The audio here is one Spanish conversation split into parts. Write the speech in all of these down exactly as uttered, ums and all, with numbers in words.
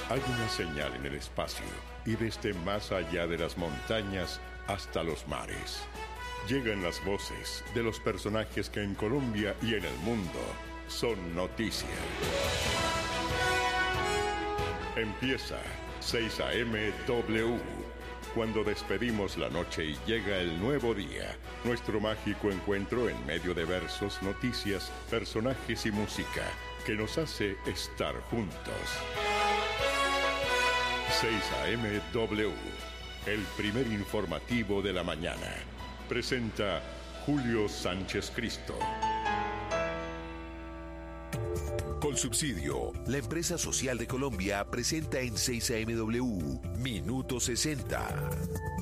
Hay una señal en el espacio y desde más allá de las montañas hasta los mares. Llegan las voces de los personajes que en Colombia y en el mundo son noticia. Empieza seis A M W. Cuando despedimos la noche y llega el nuevo día, nuestro mágico encuentro en medio de versos, noticias, personajes y música que nos hace estar juntos. seis A M W, el primer informativo de la mañana. Presenta Julio Sánchez Cristo. Colsubsidio, la empresa social de Colombia, presenta en seis A M W Minuto sesenta.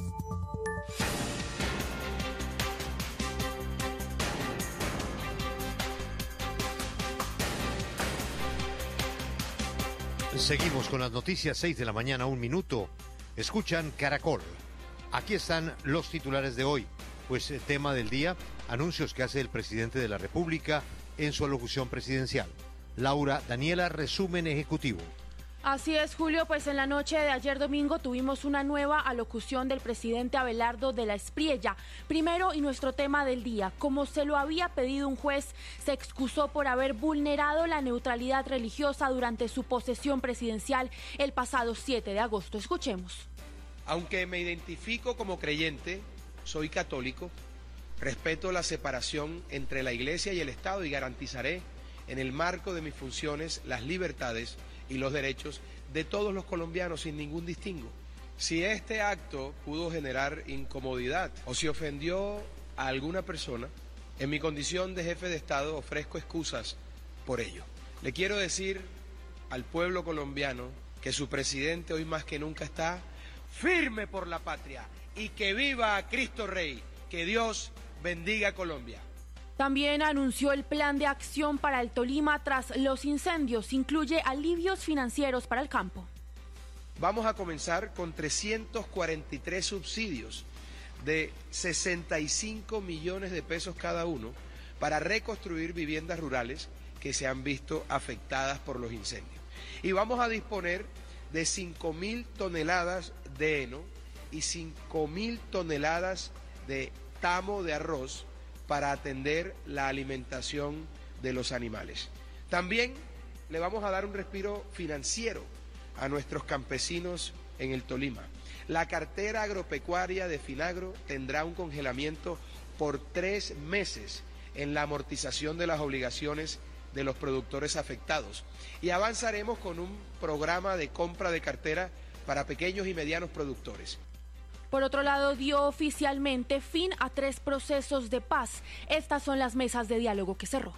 Seguimos con las noticias, seis de la mañana, un minuto. Escuchan Caracol. Aquí están los titulares de hoy. Pues eh, tema del día, anuncios que hace el presidente de la República en su alocución presidencial. Laura Daniela, resumen ejecutivo. Así es, Julio, pues en la noche de ayer domingo tuvimos una nueva alocución del presidente Abelardo de la Espriella. Primero, y nuestro tema del día, como se lo había pedido un juez, se excusó por haber vulnerado la neutralidad religiosa durante su posesión presidencial el pasado siete de agosto. Escuchemos. Aunque me identifico como creyente, soy católico, respeto la separación entre la Iglesia y el Estado y garantizaré, en el marco de mis funciones, las libertades y los derechos de todos los colombianos sin ningún distingo. Si este acto pudo generar incomodidad o si ofendió a alguna persona, en mi condición de jefe de Estado ofrezco excusas por ello. Le quiero decir al pueblo colombiano que su presidente hoy más que nunca está firme por la patria y que viva Cristo Rey, que Dios bendiga a Colombia. También anunció el plan de acción para el Tolima tras los incendios. Incluye alivios financieros para el campo. Vamos a comenzar con trescientos cuarenta y tres subsidios de sesenta y cinco millones de pesos cada uno para reconstruir viviendas rurales que se han visto afectadas por los incendios. Y vamos a disponer de cinco mil toneladas de heno y cinco mil toneladas de tamo de arroz para atender la alimentación de los animales. También le vamos a dar un respiro financiero a nuestros campesinos en el Tolima. La cartera agropecuaria de Finagro tendrá un congelamiento por tres meses en la amortización de las obligaciones de los productores afectados. Y avanzaremos con un programa de compra de cartera para pequeños y medianos productores. Por otro lado, dio oficialmente fin a tres procesos de paz. Estas son las mesas de diálogo que cerró.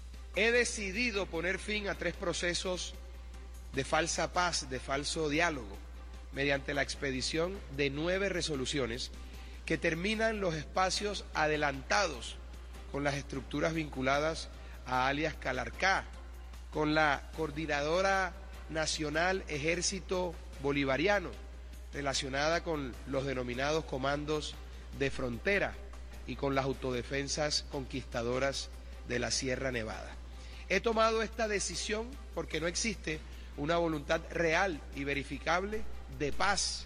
He decidido poner fin a tres procesos de falsa paz, de falso diálogo, mediante la expedición de nueve resoluciones que terminan los espacios adelantados con las estructuras vinculadas a alias Calarcá, con la Coordinadora Nacional Ejército Bolivariano, relacionada con los denominados comandos de frontera y con las autodefensas conquistadoras de la Sierra Nevada. He tomado esta decisión porque no existe una voluntad real y verificable de paz.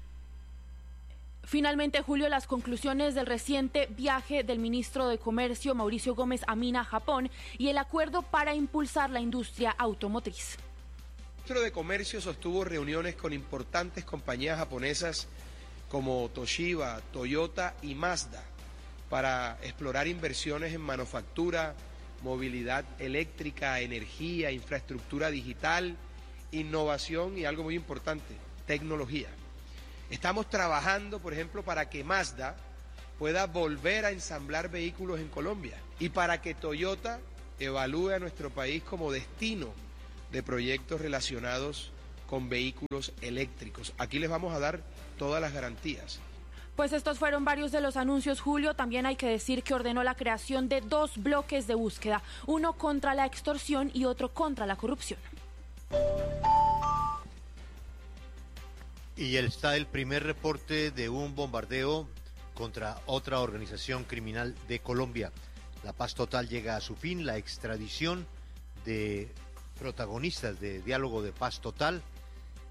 Finalmente, Julio, las conclusiones del reciente viaje del ministro de Comercio, Mauricio Gómez Amina, a Japón, y el acuerdo para impulsar la industria automotriz. El ministro de Comercio sostuvo reuniones con importantes compañías japonesas como Toshiba, Toyota y Mazda para explorar inversiones en manufactura, movilidad eléctrica, energía, infraestructura digital, innovación y algo muy importante, tecnología. Estamos trabajando, por ejemplo, para que Mazda pueda volver a ensamblar vehículos en Colombia y para que Toyota evalúe a nuestro país como destino de proyectos relacionados con vehículos eléctricos. Aquí les vamos a dar todas las garantías. Pues estos fueron varios de los anuncios, Julio. También hay que decir que ordenó la creación de dos bloques de búsqueda, uno contra la extorsión y otro contra la corrupción. Y está el primer reporte de un bombardeo contra otra organización criminal de Colombia. La paz total llega a su fin, la extradición de protagonistas de Diálogo de Paz Total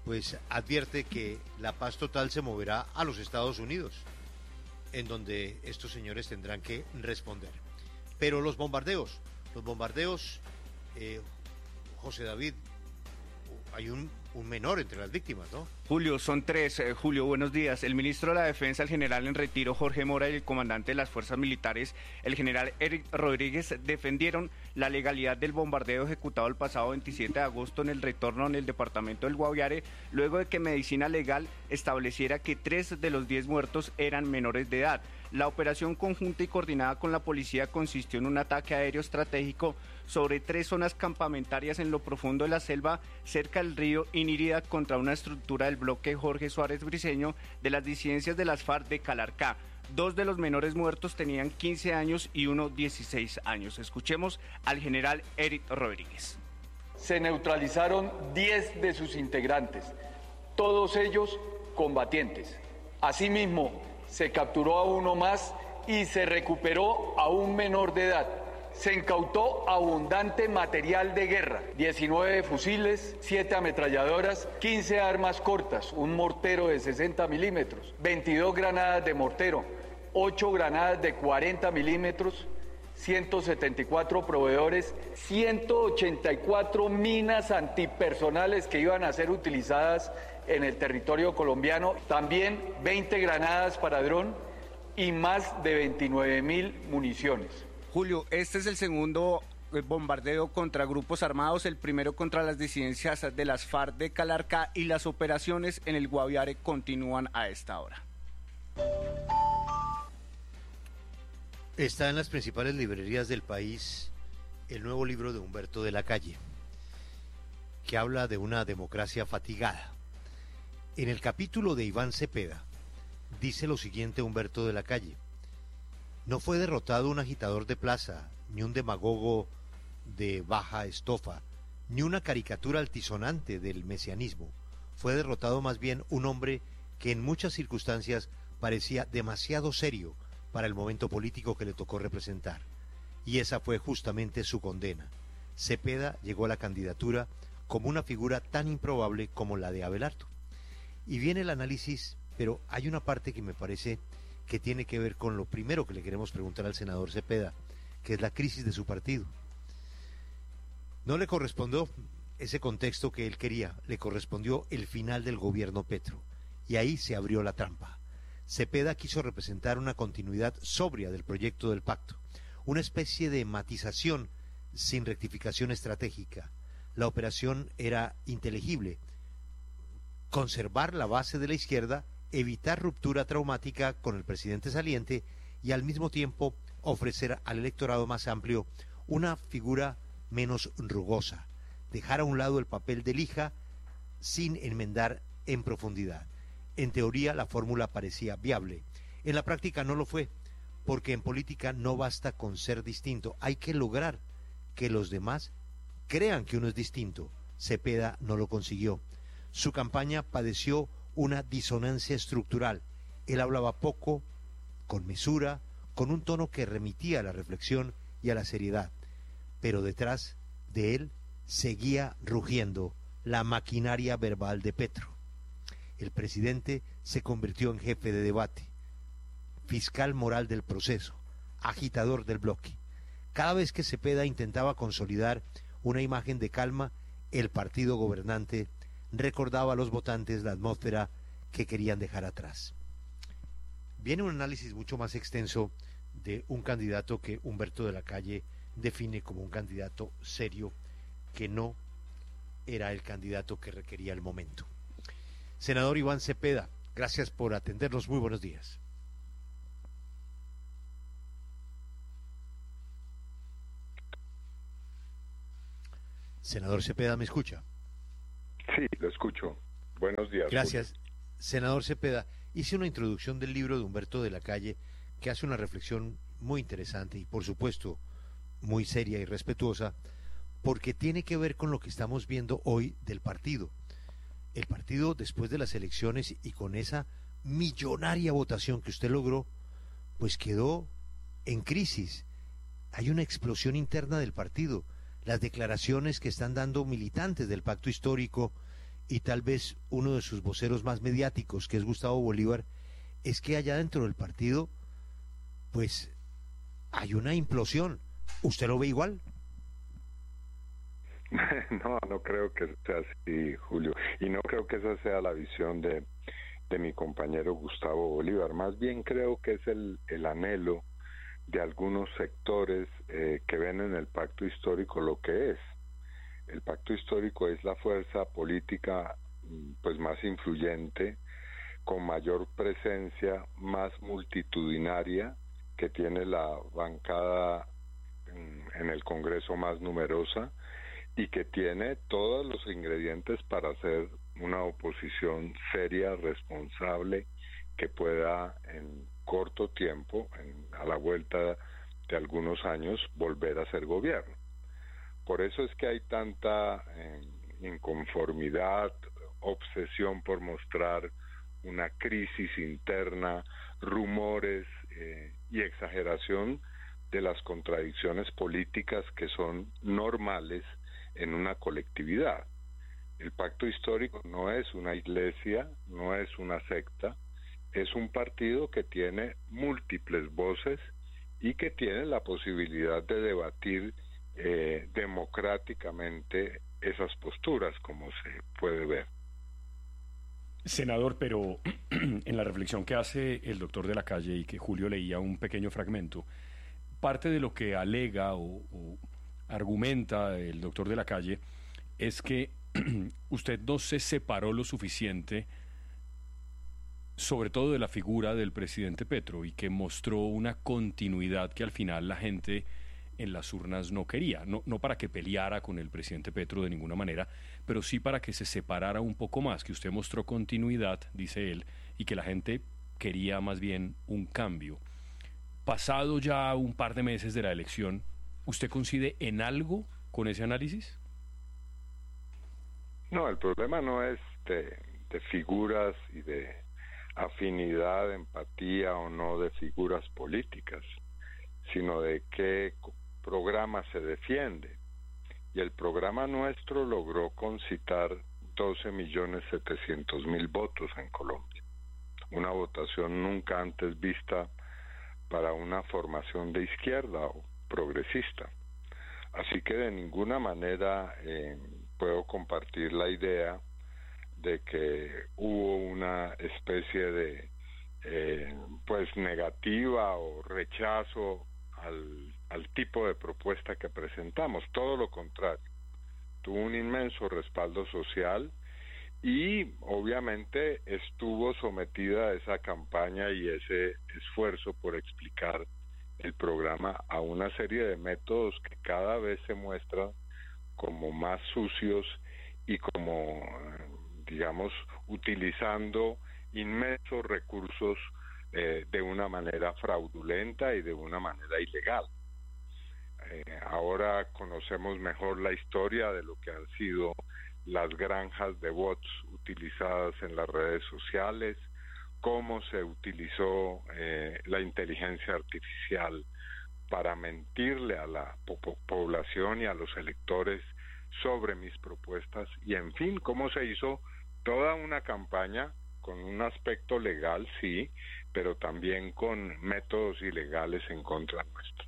pues advierte que la paz total se moverá a los Estados Unidos, en donde estos señores tendrán que responder. Pero los bombardeos, los bombardeos, eh, José David, hay un, un menor entre las víctimas, ¿no? Julio, son tres. Eh, Julio, buenos días. El ministro de la Defensa, el general en retiro Jorge Mora, y el comandante de las fuerzas militares, el general Eric Rodríguez, defendieron la legalidad del bombardeo ejecutado el pasado veintisiete de agosto en el retorno en el departamento del Guaviare, luego de que Medicina Legal estableciera que tres de los diez muertos eran menores de edad. La operación conjunta y coordinada con la policía consistió en un ataque aéreo estratégico sobre tres zonas campamentarias en lo profundo de la selva cerca del río Inírida contra una estructura del bloque Jorge Suárez Briceño de las disidencias de las FARC de Calarcá. Dos de los menores muertos tenían quince años y uno dieciséis años. Escuchemos al general Eric Rodríguez. Se neutralizaron diez de sus integrantes, todos ellos combatientes. Asimismo, se capturó a uno más y se recuperó a un menor de edad. Se incautó abundante material de guerra, diecinueve fusiles, siete ametralladoras, quince armas cortas, un mortero de sesenta milímetros, veintidós granadas de mortero, ocho granadas de cuarenta milímetros, ciento setenta y cuatro proveedores, ciento ochenta y cuatro minas antipersonales que iban a ser utilizadas en el territorio colombiano, también veinte granadas para dron y más de veintinueve mil municiones. Julio, este es el segundo bombardeo contra grupos armados, el primero contra las disidencias de las FARC de Calarcá, y las operaciones en el Guaviare continúan a esta hora. Está en las principales librerías del país el nuevo libro de Humberto de la Calle, que habla de una democracia fatigada. En el capítulo de Iván Cepeda, dice lo siguiente Humberto de la Calle: no fue derrotado un agitador de plaza, ni un demagogo de baja estofa, ni una caricatura altisonante del mesianismo. Fue derrotado más bien un hombre que en muchas circunstancias parecía demasiado serio para el momento político que le tocó representar. Y esa fue justamente su condena. Cepeda llegó a la candidatura como una figura tan improbable como la de Abelardo. Y viene el análisis, pero hay una parte que me parece que tiene que ver con lo primero que le queremos preguntar al senador Cepeda, que es la crisis de su partido. No le correspondió ese contexto que él quería, le correspondió el final del gobierno Petro, y ahí se abrió la trampa. Cepeda quiso representar una continuidad sobria del proyecto del pacto, una especie de matización sin rectificación estratégica. La operación era inteligible: conservar la base de la izquierda, evitar ruptura traumática con el presidente saliente y al mismo tiempo ofrecer al electorado más amplio una figura menos rugosa, dejar a un lado el papel de lija sin enmendar en profundidad. En teoría la fórmula parecía viable, en la práctica no lo fue, porque en política no basta con ser distinto, hay que lograr que los demás crean que uno es distinto. Cepeda no lo consiguió. Su campaña padeció una disonancia estructural. Él hablaba poco, con mesura, con un tono que remitía a la reflexión y a la seriedad, pero detrás de él seguía rugiendo la maquinaria verbal de Petro. El presidente se convirtió en jefe de debate, fiscal moral del proceso, agitador del bloque. Cada vez que Cepeda intentaba consolidar una imagen de calma, el partido gobernante recordaba a los votantes la atmósfera que querían dejar atrás. Viene un análisis mucho más extenso de un candidato que Humberto de la Calle define como un candidato serio, que no era el candidato que requería el momento. Senador Iván Cepeda, gracias por atendernos, muy buenos días. Senador Cepeda, ¿me escucha? Sí, lo escucho. Buenos días. Gracias. Julio. Senador Cepeda, hice una introducción del libro de Humberto de la Calle que hace una reflexión muy interesante y por supuesto muy seria y respetuosa, porque tiene que ver con lo que estamos viendo hoy del partido. El partido, después de las elecciones y con esa millonaria votación que usted logró, pues quedó en crisis. Hay una explosión interna del partido. Las declaraciones que están dando militantes del pacto histórico y tal vez uno de sus voceros más mediáticos, que es Gustavo Bolívar, es que allá dentro del partido, pues, hay una implosión. ¿Usted lo ve igual? No, no creo que sea así, Julio. Y no creo que esa sea la visión de, de mi compañero Gustavo Bolívar. Más bien creo que es el, el anhelo de algunos sectores eh, que ven en el pacto histórico lo que es. El pacto histórico es la fuerza política pues más influyente, con mayor presencia, más multitudinaria, que tiene la bancada en, en el Congreso más numerosa y que tiene todos los ingredientes para hacer una oposición seria, responsable, que pueda en corto tiempo, en, a la vuelta de algunos años, volver a ser gobierno. Por eso es que hay tanta eh, inconformidad, obsesión por mostrar una crisis interna, rumores eh, y exageración de las contradicciones políticas que son normales en una colectividad. El pacto histórico no es una iglesia, no es una secta, es un partido que tiene múltiples voces y que tiene la posibilidad de debatir eh, democráticamente esas posturas, como se puede ver. Senador, pero en la reflexión que hace el doctor de la Calle y que Julio leía un pequeño fragmento, parte de lo que alega o, o argumenta el doctor de la Calle es que usted no se separó lo suficiente, sobre todo de la figura del presidente Petro, y que mostró una continuidad que al final la gente en las urnas no quería, no, no para que peleara con el presidente Petro de ninguna manera, pero sí para que se separara un poco más, que usted mostró continuidad, dice él, y que la gente quería más bien un cambio. Pasado ya un par de meses de la elección, ¿usted coincide en algo con ese análisis? No, el problema no es de, de figuras y de afinidad, empatía o no de figuras políticas, sino de qué programa se defiende. Y el programa nuestro logró concitar doce millones setecientos mil votos en Colombia, una votación nunca antes vista para una formación de izquierda o progresista. Así que de ninguna manera eh, puedo compartir la idea de que hubo una especie de eh, pues negativa o rechazo al, al tipo de propuesta que presentamos. Todo lo contrario, tuvo un inmenso respaldo social y obviamente estuvo sometida a esa campaña y ese esfuerzo por explicar el programa a una serie de métodos que cada vez se muestran como más sucios y como, digamos, utilizando inmensos recursos eh, de una manera fraudulenta y de una manera ilegal. Eh, ahora conocemos mejor la historia de lo que han sido las granjas de bots utilizadas en las redes sociales, cómo se utilizó eh, la inteligencia artificial para mentirle a la po- población y a los electores sobre mis propuestas, y en fin, cómo se hizo toda una campaña con un aspecto legal, sí, pero también con métodos ilegales en contra nuestro.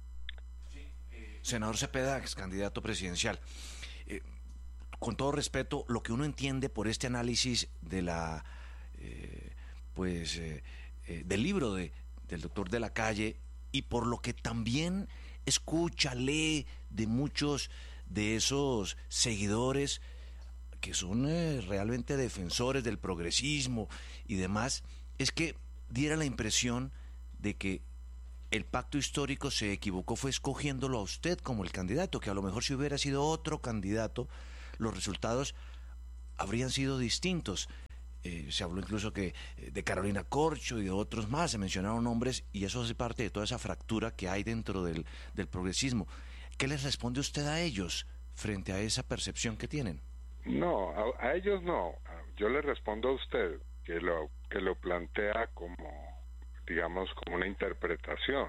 Senador Cepeda, ex candidato presidencial, eh, con todo respeto, lo que uno entiende por este análisis de la eh, pues eh, eh, del libro de, del doctor de la Calle, y por lo que también escucha, lee de muchos de esos seguidores que son eh, realmente defensores del progresismo y demás, es que diera la impresión de que el pacto histórico se equivocó, fue escogiéndolo a usted como el candidato, que a lo mejor si hubiera sido otro candidato, los resultados habrían sido distintos. Eh, se habló incluso que eh, de Carolina Corcho y de otros más, se mencionaron nombres, y eso hace parte de toda esa fractura que hay dentro del, del progresismo. ¿Qué les responde usted a ellos frente a esa percepción que tienen? No, a, a ellos no. Yo le respondo a usted que lo que lo plantea como, digamos, como una interpretación.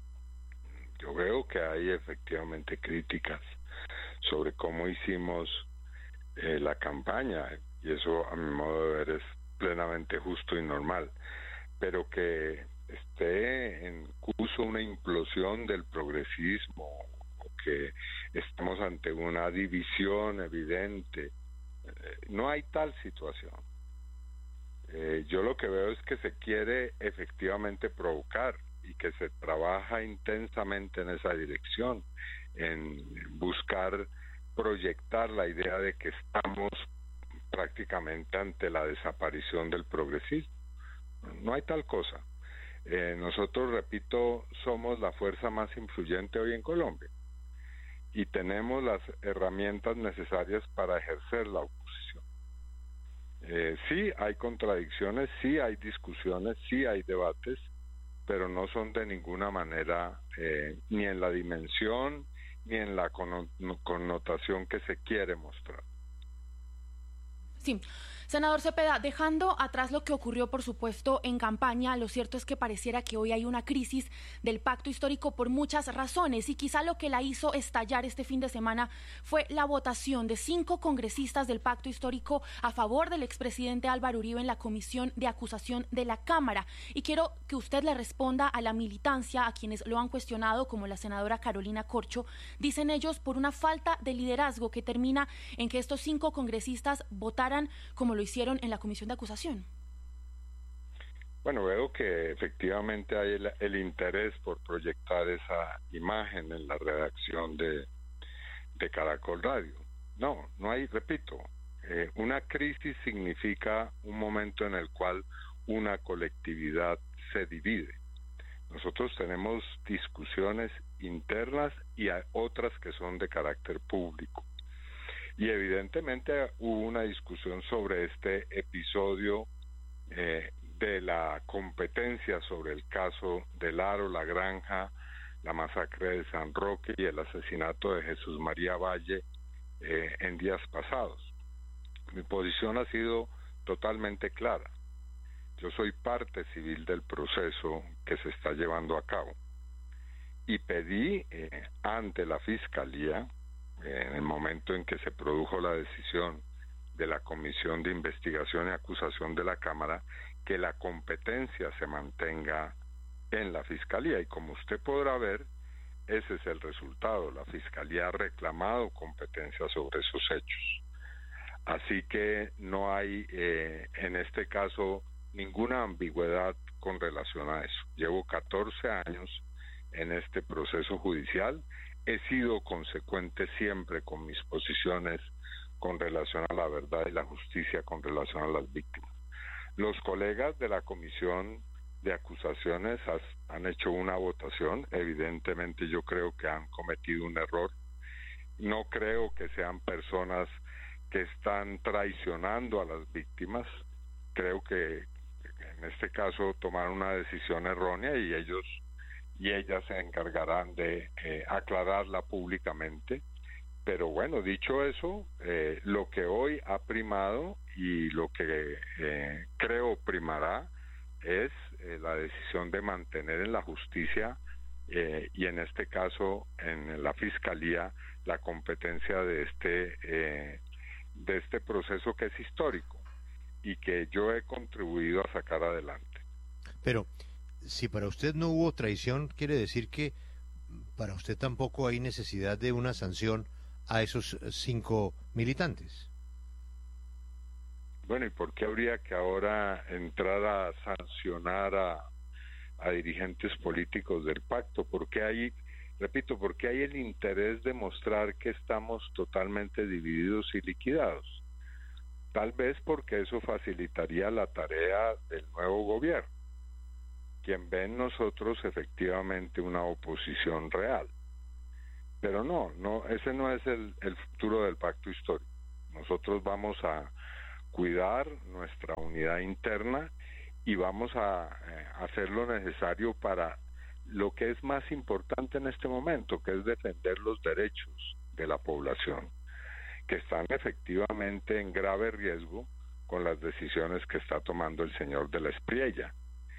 Yo veo que hay efectivamente críticas sobre cómo hicimos eh, la campaña. y eso a mi modo de ver es plenamente justo y normal, pero que esté en curso una implosión del progresismo, o que estamos ante una división evidente, eh, no hay tal situación. Eh, yo lo que veo es que se quiere efectivamente provocar y que se trabaja intensamente en esa dirección, en buscar proyectar la idea de que estamos prácticamente ante la desaparición del progresismo. No hay tal cosa. Eh, nosotros, repito, somos la fuerza más influyente hoy en Colombia y tenemos las herramientas necesarias para ejercer la oposición. Eh, sí hay contradicciones, sí hay discusiones, sí hay debates, pero no son de ninguna manera eh, ni en la dimensión ni en la connotación que se quiere mostrar. Sí. Senador Cepeda, dejando atrás lo que ocurrió, por supuesto, en campaña, lo cierto es que pareciera que hoy hay una crisis del pacto histórico por muchas razones y quizá lo que la hizo estallar este fin de semana fue la votación de cinco congresistas del pacto histórico a favor del expresidente Álvaro Uribe en la comisión de acusación de la Cámara. Y quiero que usted le responda a la militancia, a quienes lo han cuestionado, como la senadora Carolina Corcho, dicen ellos, por una falta de liderazgo que termina en que estos cinco congresistas votaran como lo hicieron en la comisión de acusación. Bueno, veo que efectivamente hay el, el interés por proyectar esa imagen en la redacción de, de Caracol Radio. No, no hay, repito, eh, una crisis significa un momento en el cual una colectividad se divide. Nosotros tenemos discusiones internas y hay otras que son de carácter público. Y evidentemente hubo una discusión sobre este episodio eh, de la competencia sobre el caso del Aro, La Granja, la masacre de San Roque y el asesinato de Jesús María Valle eh, en días pasados. Mi posición ha sido totalmente clara. Yo soy parte civil del proceso que se está llevando a cabo y pedí eh, ante la Fiscalía, en el momento en que se produjo la decisión de la Comisión de Investigación y Acusación de la Cámara, que la competencia se mantenga en la Fiscalía. Y como usted podrá ver, ese es el resultado. La Fiscalía ha reclamado competencia sobre esos hechos. Así que no hay, eh, en este caso, ninguna ambigüedad con relación a eso. Llevo catorce años en este proceso judicial. He sido consecuente siempre con mis posiciones con relación a la verdad y la justicia con relación a las víctimas. Los colegas de la Comisión de Acusaciones has, han hecho una votación. Evidentemente yo creo que han cometido un error. No creo que sean personas que están traicionando a las víctimas. Creo que en este caso tomaron una decisión errónea y ellos y ellas se encargarán de eh, aclararla públicamente. Pero bueno, dicho eso, eh, lo que hoy ha primado y lo que eh, creo primará es eh, la decisión de mantener en la justicia eh, y en este caso en la Fiscalía la competencia de este eh, de este proceso que es histórico y que yo he contribuido a sacar adelante. Pero si para usted no hubo traición, quiere decir que para usted tampoco hay necesidad de una sanción a esos cinco militantes. Bueno, ¿y por qué habría que ahora entrar a sancionar a, a dirigentes políticos del pacto? Porque hay, repito, porque hay el interés de mostrar que estamos totalmente divididos y liquidados. Tal vez porque eso facilitaría la tarea del nuevo gobierno, quien ve en nosotros efectivamente una oposición real. Pero no, no, ese no es el, el futuro del pacto histórico. Nosotros vamos a cuidar nuestra unidad interna y vamos a eh, hacer lo necesario para lo que es más importante en este momento, que es defender los derechos de la población, que están efectivamente en grave riesgo con las decisiones que está tomando el señor de la Espriella,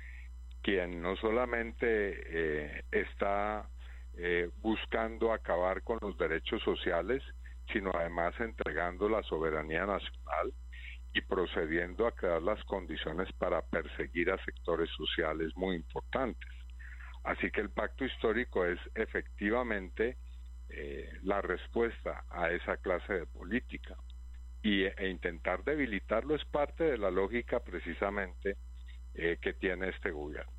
quien no solamente eh, está eh, buscando acabar con los derechos sociales, sino además entregando la soberanía nacional y procediendo a crear las condiciones para perseguir a sectores sociales muy importantes. Así que el pacto histórico es efectivamente eh, la respuesta a esa clase de política, y, e intentar debilitarlo es parte de la lógica precisamente eh, que tiene este gobierno.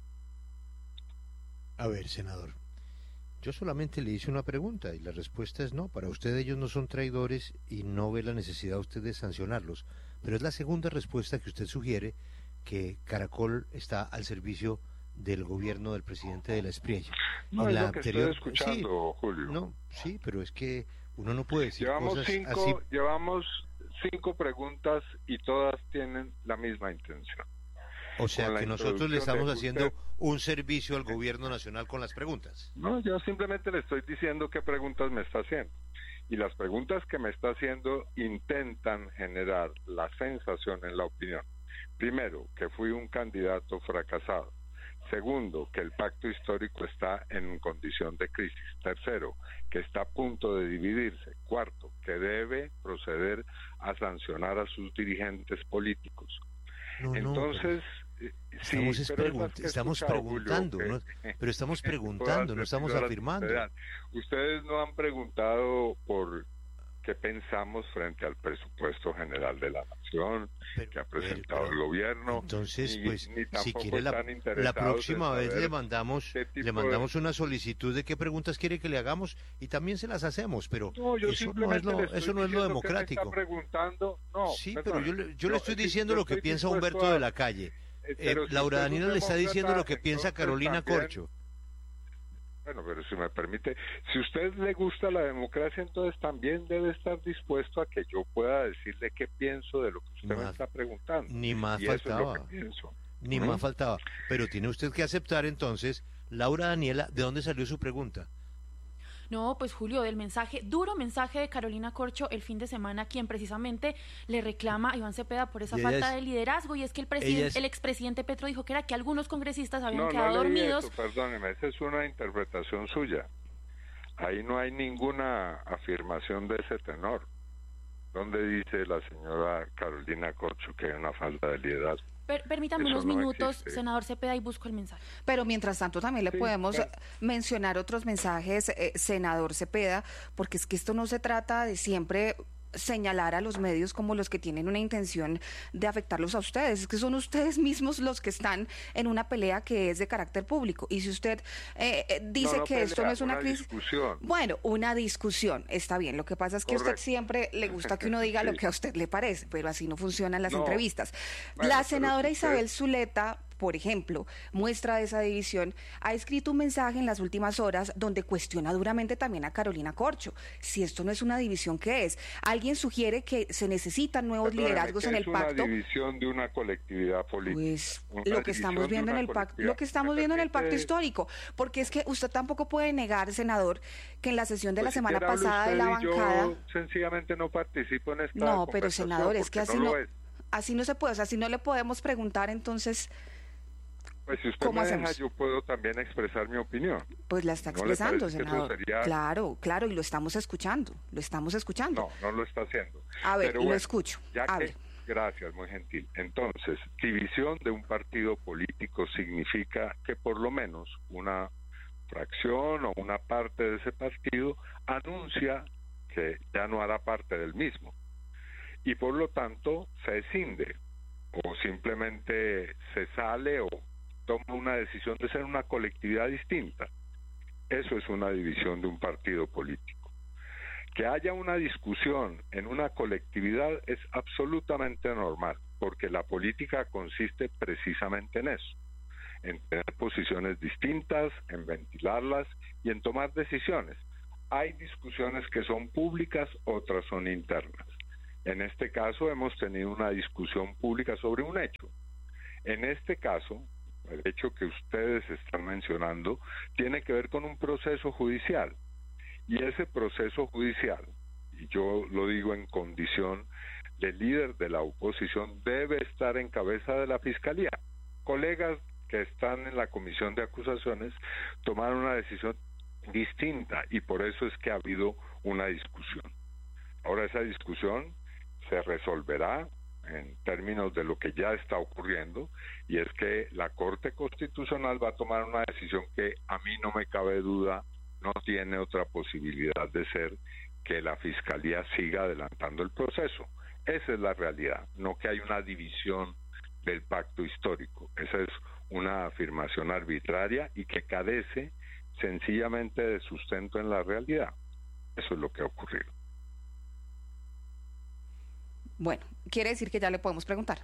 A ver, senador, yo solamente le hice una pregunta y la respuesta es no. Para usted ellos no son traidores y no ve la necesidad usted de sancionarlos. Pero es la segunda respuesta que usted sugiere, que Caracol está al servicio del gobierno del presidente de la Espriella. No, en es la lo que anterior, estoy escuchando, sí, Julio. No, sí, pero es que uno no puede decir llevamos cosas cinco, así. Llevamos cinco preguntas y todas tienen la misma intención. O sea que nosotros le estamos haciendo usted, un servicio al gobierno nacional con las preguntas. No, yo simplemente le estoy diciendo qué preguntas me está haciendo. Y las preguntas que me está haciendo intentan generar la sensación en la opinión. Primero, que fui un candidato fracasado. Segundo, que el pacto histórico está en condición de crisis. Tercero, que está a punto de dividirse. Cuarto, que debe proceder a sancionar a sus dirigentes políticos. No, Entonces... No, Estamos, sí, pregunt estamos escuchado, preguntando, Julio, no, que, pero estamos preguntando, no estamos afirmando. Ustedes no han preguntado por qué pensamos frente al presupuesto general de la nación pero, que ha presentado pero, el gobierno. Entonces, ni, pues, ni si quiere la, la próxima vez le mandamos le mandamos de... una solicitud de qué preguntas quiere que le hagamos y también se las hacemos, pero no, yo eso no es lo, eso no es lo democrático. Me está preguntando, no, sí, perdón, pero yo, yo, yo le estoy diciendo yo lo que piensa Humberto a... de la Calle. Eh, si Laura Daniela le está diciendo lo que piensa Carolina también, Corcho. Bueno, pero si me permite, si a usted le gusta la democracia, entonces también debe estar dispuesto a que yo pueda decirle qué pienso de lo que usted más, me está preguntando. Ni más y faltaba. Eso es lo que pienso. Ni ¿Mm? más faltaba. Pero tiene usted que aceptar entonces, Laura Daniela, ¿de dónde salió su pregunta? No, pues Julio, del mensaje, duro mensaje de Carolina Corcho el fin de semana, quien precisamente le reclama a Iván Cepeda por esa falta es, de liderazgo, y es que el presidente, es, el expresidente Petro dijo que era que algunos congresistas habían no, quedado no dormidos. Eso, perdóneme, esa es una interpretación suya. Ahí no hay ninguna afirmación de ese tenor. ¿Dónde dice la señora Carolina Corcho que hay una falta de liderazgo? Per permítame Eso unos no minutos, existe. Senador Cepeda, y busco el mensaje. Pero mientras tanto también le Sí, podemos claro. mencionar otros mensajes, eh, senador Cepeda, porque es que esto no se trata de siempre señalar a los medios como los que tienen una intención de afectarlos a ustedes, es que son ustedes mismos los que están en una pelea que es de carácter público, y si usted eh, eh, dice no, no que pelea, esto no es una, una crisis, discusión. bueno, una discusión, está bien, lo que pasa es que a usted Correcto. siempre le gusta que uno diga Sí. lo que a usted le parece, pero así no funcionan las No. entrevistas. Bueno, La pero senadora si usted- Isabel Zuleta, por ejemplo, muestra de esa división, ha escrito un mensaje en las últimas horas donde cuestiona duramente también a Carolina Corcho. Si esto no es una división, ¿qué es? Alguien sugiere que se necesitan nuevos Perdóneme, liderazgos que en es el pacto. una división de una colectividad política. Pues Una lo que estamos división de viendo en una el pacto, colectividad. lo que estamos ¿Me viendo en el pacto permite? histórico, porque es que usted tampoco puede negar, senador, que en la sesión de Pues la si semana quiere, hable pasada de usted la y yo bancada. sencillamente no participo en esta No, pero conversación senador, es que porque así no no, lo es. así no se puede, o sea, si no le podemos preguntar, entonces, Pues si usted ¿cómo me deja, hacemos? yo puedo también expresar mi opinión. pues la está ¿No le expresando, parece que eso senador. sería- Claro, claro, y lo estamos escuchando, lo estamos escuchando. No, no lo está haciendo. A ver, Pero lo bueno, escucho, ya hable. que, gracias, muy gentil. Entonces, división de un partido político significa que por lo menos una fracción o una parte de ese partido anuncia que ya no hará parte del mismo. Y por lo tanto se escinde o simplemente se sale o toma una decisión de ser una colectividad distinta. Eso es una división de un partido político. Que haya una discusión en una colectividad es absolutamente normal, porque la política consiste precisamente en eso, en tener posiciones distintas, en ventilarlas y en tomar decisiones. Hay discusiones que son públicas, otras son internas. En este caso hemos tenido una discusión pública sobre un hecho. En este caso, el hecho que ustedes están mencionando tiene que ver con un proceso judicial. Y ese proceso judicial, y yo lo digo en condición de líder de la oposición, debe estar en cabeza de la Fiscalía. Colegas que están en la comisión de acusaciones tomaron una decisión distinta y por eso es que ha habido una discusión. Ahora esa discusión se resolverá en términos de lo que ya está ocurriendo, y es que la Corte Constitucional va a tomar una decisión que a mí no me cabe duda, no tiene otra posibilidad de ser que la Fiscalía siga adelantando el proceso. Esa es la realidad, no que hay una división del pacto histórico. Esa es una afirmación arbitraria y que carece sencillamente de sustento en la realidad. Eso es lo que ha ocurrido. Bueno, quiere decir que ya le podemos preguntar.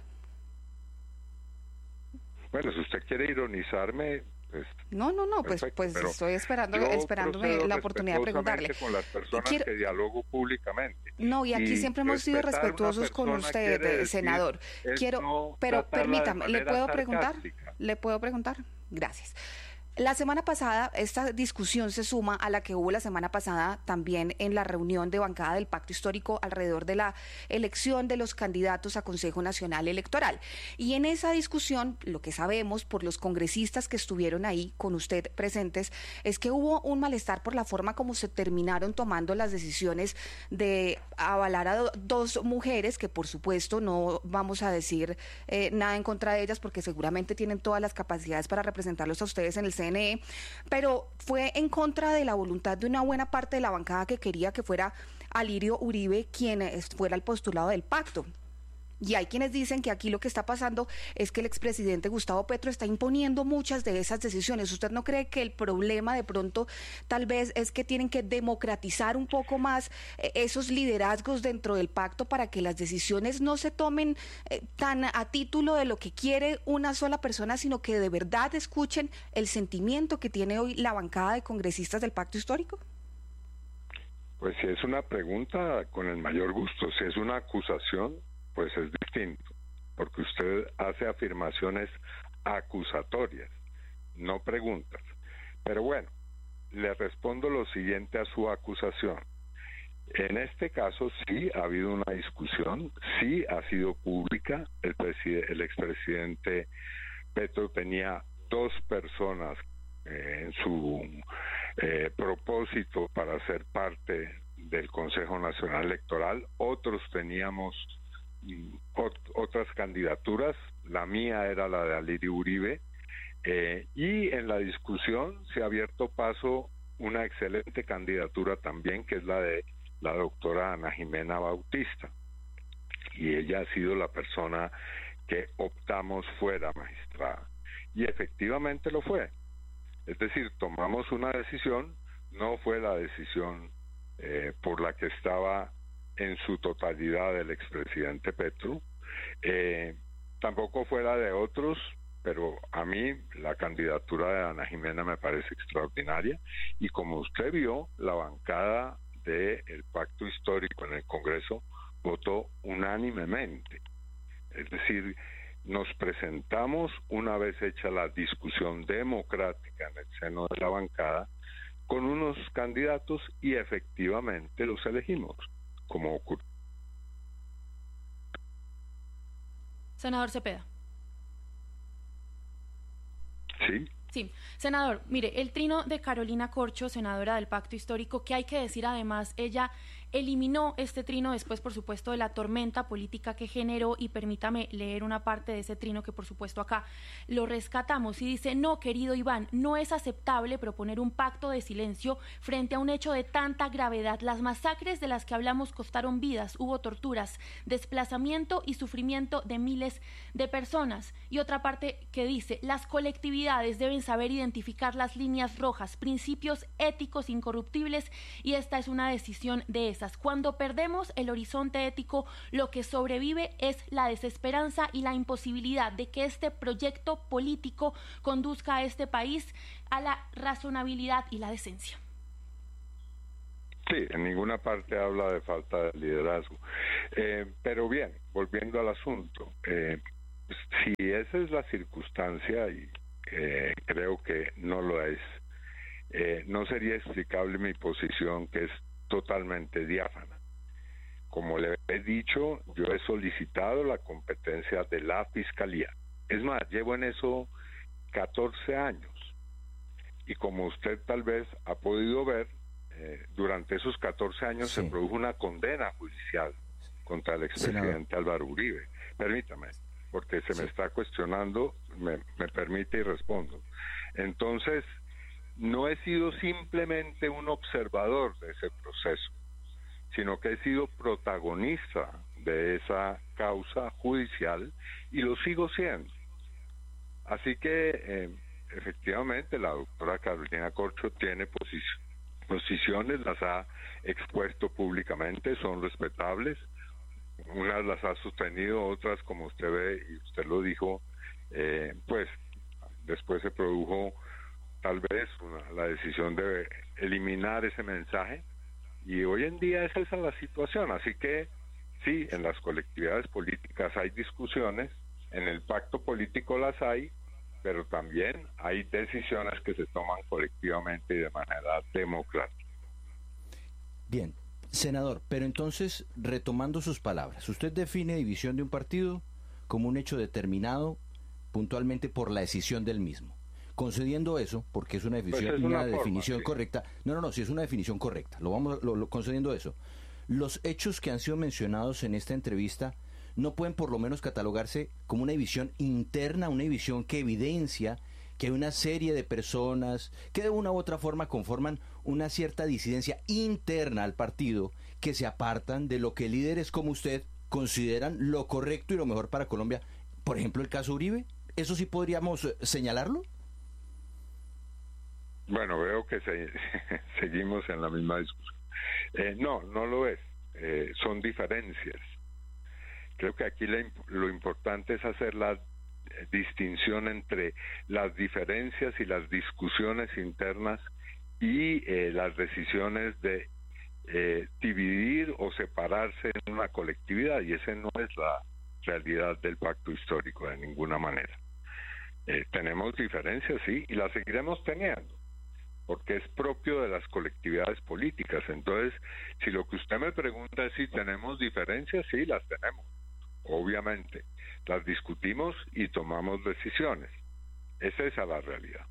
Bueno, si usted quiere ironizarme, pues, no, no, no, pues, pues estoy esperando, esperándome la oportunidad de preguntarle. Con las personas quiero... que dialogo públicamente. No, y aquí y siempre hemos sido respetuosos con usted, senador. Quiero, no pero permítame, ¿le puedo preguntar? ¿Le puedo preguntar? Gracias. La semana pasada, esta discusión se suma a la que hubo la semana pasada también en la reunión de bancada del Pacto Histórico alrededor de la elección de los candidatos a Consejo Nacional Electoral. Y en esa discusión, lo que sabemos por los congresistas que estuvieron ahí con usted presentes, es que hubo un malestar por la forma como se terminaron tomando las decisiones de avalar a do- dos mujeres, que por supuesto no vamos a decir eh, nada en contra de ellas, porque seguramente tienen todas las capacidades para representarlos a ustedes en el C N E, pero fue en contra de la voluntad de una buena parte de la bancada que quería que fuera Alirio Uribe quien fuera el postulado del pacto. Y hay quienes dicen que aquí lo que está pasando es que el expresidente Gustavo Petro está imponiendo muchas de esas decisiones. ¿Usted no cree que el problema de pronto tal vez es que tienen que democratizar un poco más eh, esos liderazgos dentro del pacto para que las decisiones no se tomen eh, tan a título de lo que quiere una sola persona, sino que de verdad escuchen el sentimiento que tiene hoy la bancada de congresistas del pacto histórico? Pues si es una pregunta, con el mayor gusto. Si es una acusación, pues es distinto, porque usted hace afirmaciones acusatorias, no preguntas. Pero bueno, le respondo lo siguiente a su acusación. En este caso sí ha habido una discusión, sí ha sido pública. El, preside- el expresidente Petro tenía dos personas eh, en su eh, propósito para ser parte del Consejo Nacional Electoral. Otros teníamos otras candidaturas, la mía era la de Alirio Uribe, eh, y en la discusión se ha abierto paso una excelente candidatura también, que es la de la doctora Ana Jimena Bautista, y ella ha sido la persona que optamos fuera magistrada, y efectivamente lo fue. Es decir, tomamos una decisión, no fue la decisión eh, por la que estaba en su totalidad el expresidente Petro, eh, tampoco fue la de otros, pero a mí la candidatura de Ana Jimena me parece extraordinaria, y como usted vio, la bancada del Pacto Histórico en el Congreso votó unánimemente. Es decir, nos presentamos una vez hecha la discusión democrática en el seno de la bancada con unos candidatos y efectivamente los elegimos, como ocurre. Senador Cepeda. Sí. Sí, senador, mire, el trino de Carolina Corcho, senadora del Pacto Histórico, que hay que decir además, ella eliminó este trino después, por supuesto, de la tormenta política que generó, y permítame leer una parte de ese trino que, por supuesto, acá lo rescatamos, y dice: no, querido Iván, no es aceptable proponer un pacto de silencio frente a un hecho de tanta gravedad. Las masacres de las que hablamos costaron vidas, hubo torturas, desplazamiento y sufrimiento de miles de personas. Y otra parte que dice: las colectividades deben saber identificar las líneas rojas, principios éticos incorruptibles, y esta es una decisión de esas. Cuando perdemos el horizonte ético, lo que sobrevive es la desesperanza y la imposibilidad de que este proyecto político conduzca a este país a la razonabilidad y la decencia. Sí, en ninguna parte habla de falta de liderazgo. Eh, pero bien, volviendo al asunto, eh, si esa es la circunstancia, y eh, creo que no lo es, eh, no sería explicable mi posición, que es totalmente diáfana. Como le he dicho, yo he solicitado la competencia de la Fiscalía. Es más, llevo en eso catorce años. Y como usted tal vez ha podido ver, eh, durante esos catorce años sí se produjo una condena judicial contra el expresidente Senador Álvaro Uribe. permítame, porque se sí. me está cuestionando, me, me permite y respondo. Entonces, no he sido simplemente un observador de ese proceso, sino que he sido protagonista de esa causa judicial y lo sigo siendo. Así que, eh, efectivamente, la doctora Carolina Corcho tiene posición, posiciones, las ha expuesto públicamente, son respetables. Unas las ha sostenido, otras, como usted ve y usted lo dijo, eh, pues después se produjo tal vez una, la decisión de eliminar ese mensaje, y hoy en día es esa la situación. Así que sí, en las colectividades políticas hay discusiones, en el pacto político las hay, pero también hay decisiones que se toman colectivamente y de manera democrática. Bien, senador, pero entonces, retomando sus palabras, usted define división de un partido como un hecho determinado puntualmente por la decisión del mismo. Concediendo eso, porque es una definición, pues es una una forma, definición sí. correcta. No, no, no, si es una definición correcta. Lo vamos, lo, lo, concediendo eso. Los hechos que han sido mencionados en esta entrevista no pueden por lo menos catalogarse como una división interna, una división que evidencia que hay una serie de personas que de una u otra forma conforman una cierta disidencia interna al partido, que se apartan de lo que líderes como usted consideran lo correcto y lo mejor para Colombia. Por ejemplo, el caso Uribe, ¿eso sí podríamos señalarlo? Bueno, veo que se, seguimos en la misma discusión. Eh, no, no lo es. Eh, son diferencias. Creo que aquí la, lo importante es hacer la eh, distinción entre las diferencias y las discusiones internas y eh, las decisiones de eh, dividir o separarse en una colectividad, y esa no es la realidad del pacto histórico de ninguna manera. Eh, tenemos diferencias, sí, y las seguiremos teniendo, porque es propio de las colectividades políticas. Entonces, si lo que usted me pregunta es si tenemos diferencias, sí, las tenemos, obviamente. Las discutimos y tomamos decisiones. Es esa la realidad.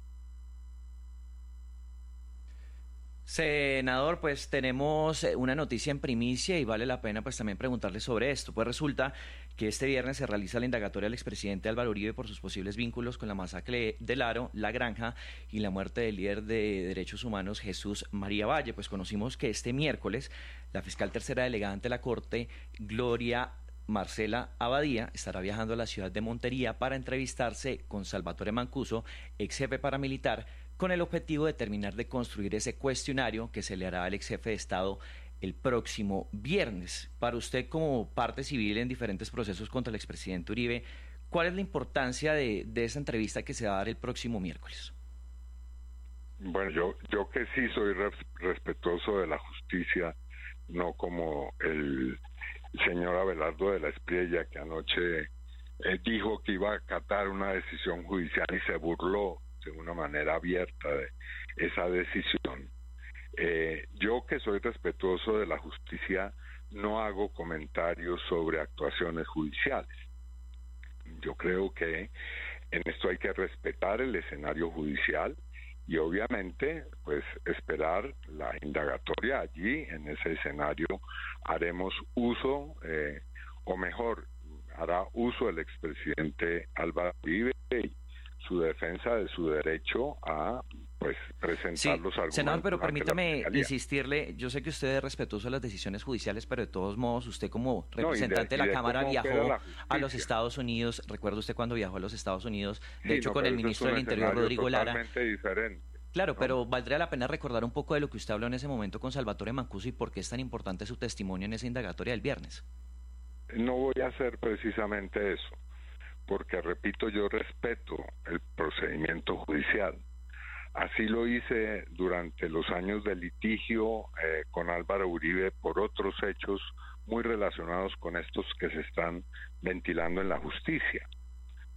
Senador, pues tenemos una noticia en primicia y vale la pena pues también preguntarle sobre esto. Pues resulta que este viernes se realiza la indagatoria al expresidente Álvaro Uribe por sus posibles vínculos con la masacre del Aro, La Granja y la muerte del líder de derechos humanos Jesús María Valle. Pues conocimos que este miércoles la fiscal tercera delegada ante la Corte, Gloria Marcela Abadía, estará viajando a la ciudad de Montería para entrevistarse con Salvatore Mancuso, ex jefe paramilitar, con el objetivo de terminar de construir ese cuestionario que se le hará al ex jefe de Estado el próximo viernes. Para usted, como parte civil en diferentes procesos contra el expresidente Uribe, ¿cuál es la importancia de, de esa entrevista que se va a dar el próximo miércoles? Bueno, yo, yo que sí soy res, respetuoso de la justicia, no como el señor Abelardo de la Espriella, que anoche eh, dijo que iba a acatar una decisión judicial y se burló de una manera abierta de esa decisión. Eh, yo que soy respetuoso de la justicia no hago comentarios sobre actuaciones judiciales. Yo creo que en esto hay que respetar el escenario judicial y obviamente pues esperar la indagatoria. Allí en ese escenario haremos uso eh, o mejor hará uso el expresidente Álvaro Uribe y su defensa de su derecho a pues presentar sí, los argumentos. Senador, pero permítame insistirle, yo sé que usted es respetuoso de las decisiones judiciales, pero de todos modos usted como representante no, de, de la de Cámara viajó a los Estados Unidos. ¿Recuerda usted cuando viajó a los Estados Unidos? De sí, hecho, no, con el ministro del Interior, Rodrigo Lara. Diferente. Claro, ¿no? Pero valdría la pena recordar un poco de lo que usted habló en ese momento con Salvatore Mancuso y por qué es tan importante su testimonio en esa indagatoria del viernes. No voy a hacer precisamente eso, porque repito, yo respeto el procedimiento judicial. Así lo hice durante los años de litigio eh, con Álvaro Uribe por otros hechos muy relacionados con estos que se están ventilando en la justicia.